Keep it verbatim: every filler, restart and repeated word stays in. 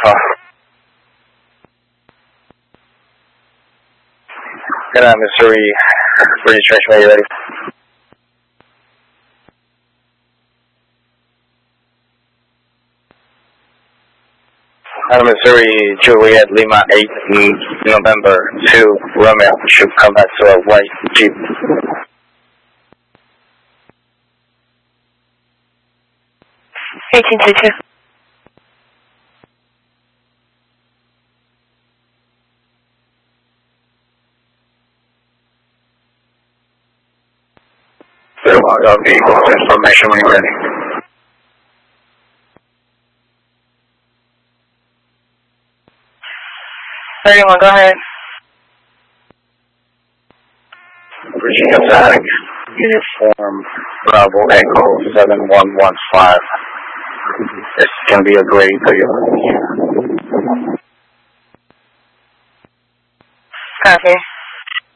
call. Good night, Missouri. British Trench, are you ready? Uh, Missouri, Juliet, Lima eight, November two, Romeo, should come back to a white Jeep. eighteen two two. I'll be equal to information when you're ready. thirty-one, go ahead. Virginia Static. Uniform Bravo Echo seven one one five. It's going to be a gray Toyota. Copy.